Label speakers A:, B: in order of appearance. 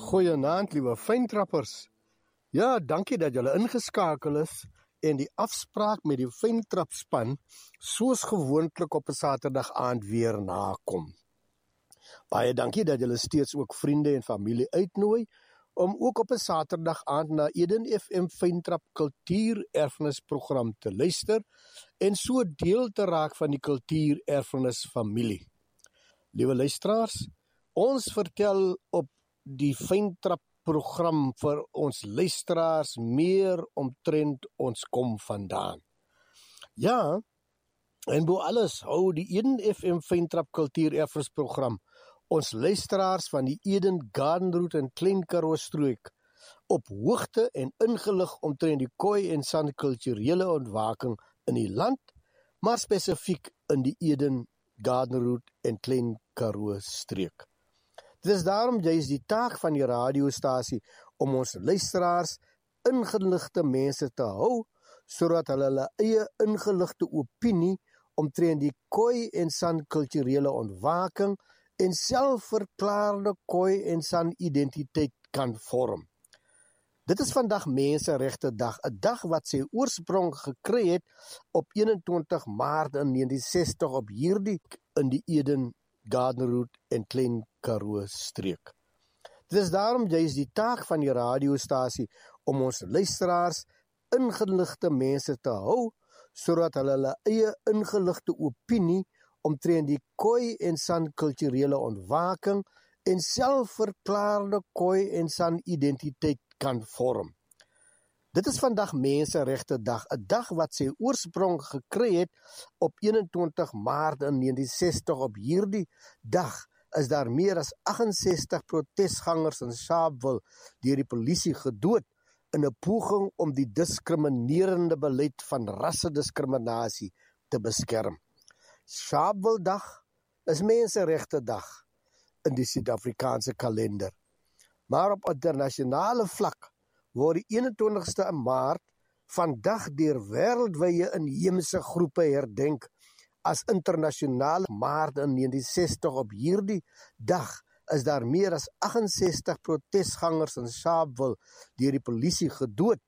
A: Goeienaand, liewe fyntrappers. Ja, dankie dat julle ingeskakel is en die afspraak met die fyntrapspan soos gewoonlik op 'n Saterdag aand weer nakom. Baie dankie dat julle steeds ook vriende en familie uitnooi om ook op 'n Saterdag aand na Eden FM Fyntrap Kultuur-erfenisprogram te luister en so deel te raak van die kultuur-erfenis familie. Liewe luisteraars, ons vertel op die Fyntrap program vir ons luisteraars meer omtrent ons kom vandaan. Ja, en bo alles hou die Eden FM Fyntrap Kultuur-erfenisprogram ons luisteraars van die Eden Gardenroute en Klein Karoo streek op hoogte en ingelig omtrent die Khoi en San kulturele ontwaking in die land, maar spesifiek in die Eden Gardenroute en Klein Karoo streek. Dit is daarom juist die taak van die radiostasie om ons luisteraars ingeligte mense te hou, sodat hulle eie ingeligte opinie omtrent die Khoi en San kulturele ontwaking en selfverklaarde Khoi en San identiteit kan vorm. Dit is vandag Menseregte Dag, 'n dag wat sy oorsprong gekry het op 21 Maart in 1960 op hierdie in die Eden Gardenroute en Klein Karoo streek. Dit is daarom juist die taak van die radiostasie om ons luisteraars ingeligte mense te hou, sodat hulle eie ingeligte opinie omtrent die Khoi en San kulturele ontwaking en selfverklaarde Khoi en San identiteit kan vorm. Dit is vandag Menseregte Dag, 'n dag wat sy oorsprong gekry het op 21 Maart in 1960 op hierdie dag is daar meer as 68 protesgangers in Sharpeville deur die polisie gedood in 'n poging om die diskriminerende beleid van rassediskriminasie te beskerm. Sharpeville Dag is Menseregte Dag in die Suid-Afrikaanse kalender. Maar op internasionale vlak word die 21ste Maart vandag deur wêreldwye inheemse groepe herdenk as internasionale Maart in 1960 op hierdie dag is daar meer as 68 protesgangers in Sharpeville deur die polisie gedood